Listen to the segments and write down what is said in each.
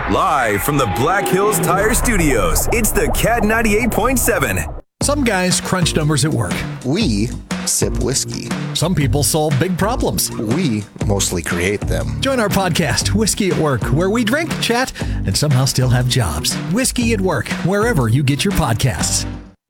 Live from the Black Hills Tire Studios, it's the Cat 98.7. Some guys crunch numbers at work. We sip whiskey. Some people solve big problems. We mostly create them. Join our podcast, Whiskey at Work, where we drink, chat, and somehow still have jobs. Whiskey at Work, wherever you get your podcasts.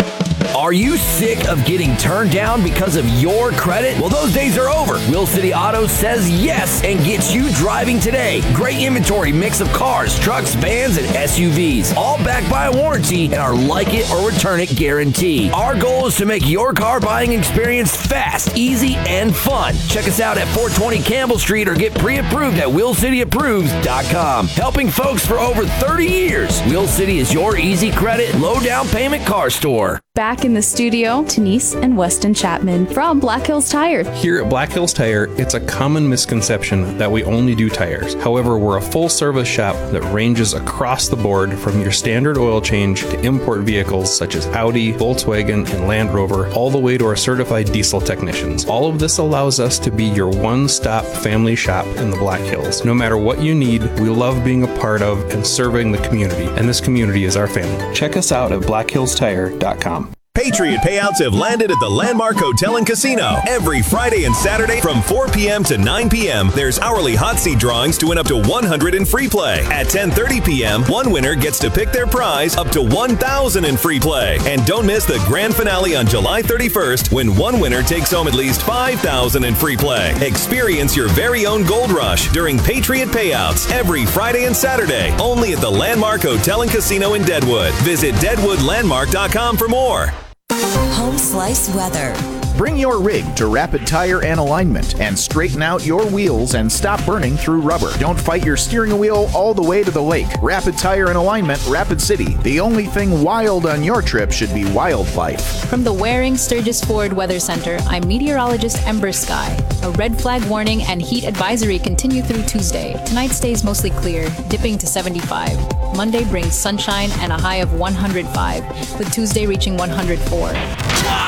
Are you sick of getting turned down because of your credit? Well, those days are over. Wheel City Auto says yes and gets you driving today. Great inventory, mix of cars, trucks, vans, and SUVs. All backed by a warranty and our like it or return it guarantee. Our goal is to make your car buying experience fast, easy, and fun. Check us out at 420 Campbell Street or get pre-approved at WheelCityApproves.com. Helping folks for over 30 years. Wheel City is your easy credit, low down payment car store. Back in the studio, Denise and Weston Chapman from Black Hills Tire. Here at Black Hills Tire, it's a common misconception that we only do tires. However, we're a full-service shop that ranges across the board from your standard oil change to import vehicles such as Audi, Volkswagen, and Land Rover, all the way to our certified diesel technicians. All of this allows us to be your one-stop family shop in the Black Hills. No matter what you need, we love being a part of and serving the community, and this community is our family. Check us out at blackhillstire.com. Patriot payouts have landed at the Landmark Hotel and Casino. Every Friday and Saturday from 4 p.m. to 9 p.m., there's hourly hot seat drawings to win up to $100 in free play. At 10:30 p.m., one winner gets to pick their prize up to $1,000 in free play. And don't miss the grand finale on July 31st when one winner takes home at least $5,000 in free play. Experience your very own gold rush during Patriot payouts every Friday and Saturday, only at the Landmark Hotel and Casino in Deadwood. Visit deadwoodlandmark.com for more. Home Slice weather. Bring your rig to Rapid Tire and Alignment and straighten out your wheels and stop burning through rubber. Don't fight your steering wheel all the way to the lake. Rapid Tire and Alignment, Rapid City. The only thing wild on your trip should be wildlife. From the Waring Sturgis Ford Weather Center, I'm meteorologist Ember Sky. A red flag warning and heat advisory continue through Tuesday. Tonight stays mostly clear, dipping to 75. Monday brings sunshine and a high of 105, with Tuesday reaching 104.